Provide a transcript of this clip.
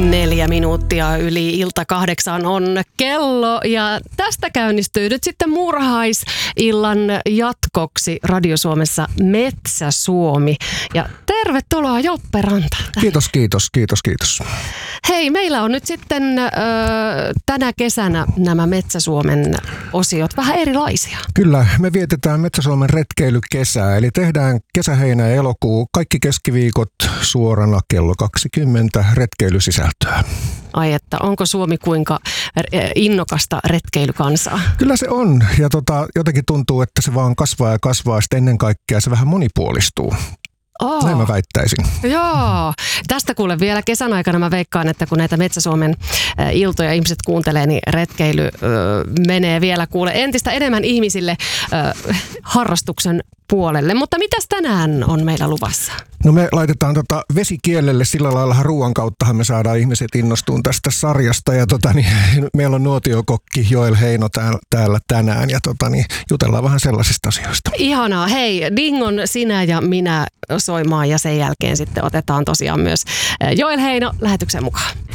4 minuuttia yli ilta 8 on kello ja tästä käynnistyy nyt sitten muurahaisillan jatkoksi Radio Suomessa Metsä Suomi. Ja tervetuloa Joppe Ranta. Kiitos. Hei, meillä on nyt sitten tänä kesänä nämä Metsä Suomen osiot vähän erilaisia. Kyllä, me vietetään Metsä Suomen retkeilykesää, eli tehdään kesä, heinä ja elokuu kaikki keskiviikot suorana kello 20 retkeilysisältöä. Ai että, onko Suomi kuinka innokasta retkeilykansaa? Kyllä se on, ja jotenkin tuntuu, että se vaan kasvaa ja kasvaa, sitten ennen kaikkea se vähän monipuolistuu. Näin mä väittäisin. Joo. Tästä kuule vielä kesän aikana mä veikkaan, että kun näitä Metsä Suomen iltoja ihmiset kuuntelee, niin retkeily menee vielä kuule entistä enemmän ihmisille harrastuksen puolelle. Mutta mitäs tänään on meillä luvassa? No me laitetaan vesikielelle, sillä lailla ruoan kauttahan me saadaan ihmiset innostuun tästä sarjasta. Ja meillä on nuotiokokki Joel Heino täällä tänään ja jutellaan vähän sellaisista asioista. Ihanaa. Hei, Dingon sinä ja minä soimaan ja sen jälkeen sitten otetaan tosiaan myös Joel Heino lähetyksen mukaan.